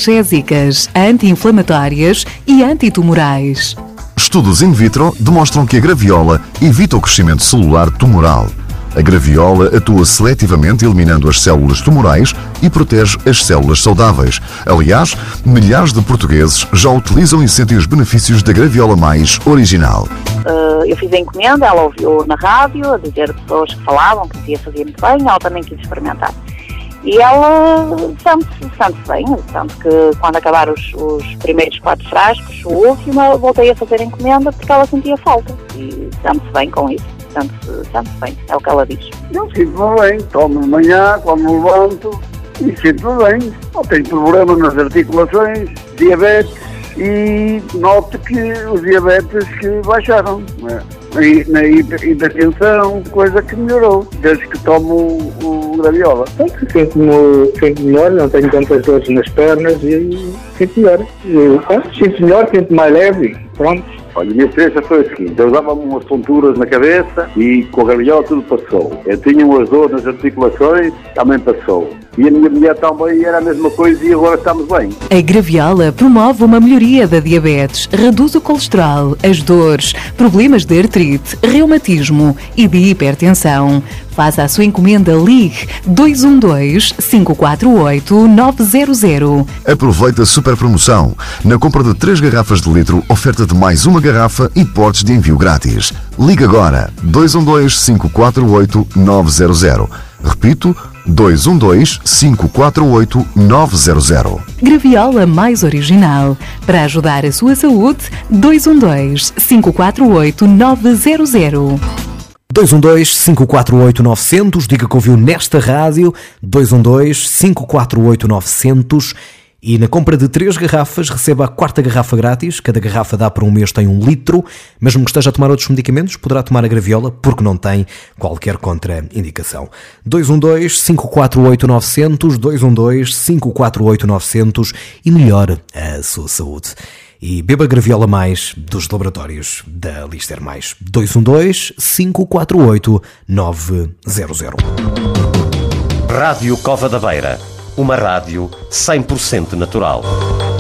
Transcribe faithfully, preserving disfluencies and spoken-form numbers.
analgésicas, anti-inflamatórias e antitumorais. Estudos in vitro demonstram que a graviola evita o crescimento celular tumoral. A graviola atua seletivamente eliminando as células tumorais e protege as células saudáveis. Aliás, milhares de portugueses já utilizam e sentem os benefícios da Graviola Mais original. Uh, eu fiz a encomenda, ela ouviu na rádio a dizer pessoas que falavam que ia fazer muito bem, ela também quis experimentar. E ela sente-se sente bem, tanto que quando acabar os, os primeiros quatro frascos, o último, voltei a fazer a encomenda porque ela sentia falta. E sente-se bem com isso. Sente-se sente bem, é o que ela diz. Eu sinto-me bem, tomo de manhã, quando me levanto, e sinto-me bem. Não tenho problema nas articulações, diabetes, e noto que os diabetes que baixaram, né? Na hipertensão, coisa que melhorou, desde que tomo o, o Graviola. Sinto-me sinto melhor, não tenho tantas dores nas pernas e sinto melhor. Eu, ah, sinto melhor, sinto mais leve, pronto. Olha, a minha experiência foi a seguinte: eu dava-me umas tonturas na cabeça e com a Graviola tudo passou. Eu tinha umas dores nas articulações, também passou. E a minha mulher também era a mesma coisa e agora estamos bem. A Graviola promove uma melhoria da diabetes, reduz o colesterol, as dores, problemas de artrite, reumatismo e de hipertensão. Faça a sua encomenda, ligue dois um dois, cinco quatro oito, nove zero zero. Aproveite a super promoção. Na compra de três garrafas de litro, oferta de mais uma garrafa e portes de envio grátis. Ligue agora dois um dois, cinco quatro oito, nove zero zero. Repito, dois um dois, cinco quatro oito, nove zero zero. Graviola Mais original. Para ajudar a sua saúde, dois um dois, cinco quatro oito, nove zero zero. dois um dois, cinco quatro oito, nove zero zero. Diga que ouviu nesta rádio. dois um dois, cinco quatro oito, nove zero zero. E na compra de três garrafas receba a quarta garrafa grátis. Cada garrafa dá para um mês, tem um litro. Mesmo que esteja a tomar outros medicamentos, poderá tomar a Graviola porque não tem qualquer contraindicação. dois um dois, cinco quatro oito, nove zero zero. dois um dois, cinco quatro oito, nove zero zero. E melhore a sua saúde. E beba Graviola Mais dos laboratórios da Lister Mais. dois um dois, cinco quatro oito, nove zero zero. Rádio Cova da Beira. Uma rádio cem por cento natural.